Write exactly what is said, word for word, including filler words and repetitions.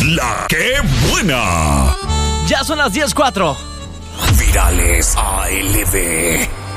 La que buena. Ya son las diez cuatro. Virales A L B.